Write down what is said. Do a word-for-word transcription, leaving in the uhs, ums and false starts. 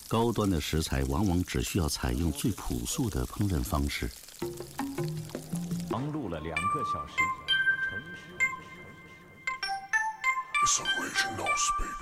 高端的食材往往只需要采用最朴素的烹饪方式。 忙碌了两个小时，陈师。